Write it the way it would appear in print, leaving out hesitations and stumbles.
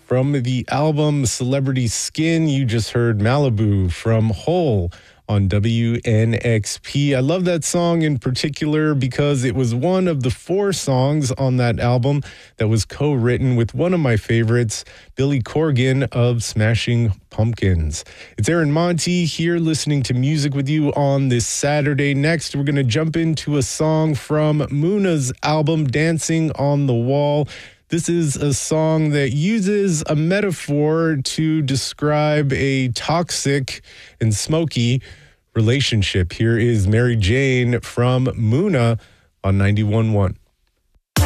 From the album Celebrity Skin, you just heard Malibu from Hole on WNXP. I love that song in particular because it was one of the 4 songs on that album that was co-written with one of my favorites, Billy Corgan of Smashing Pumpkins. It's Aaron Monti here listening to music with you on this Saturday. Next, we're going to jump into a song from Muna's album, Dancing on the Wall. This is a song that uses a metaphor to describe a toxic and smoky relationship. Here is Mary Jane from Muna on 91.1.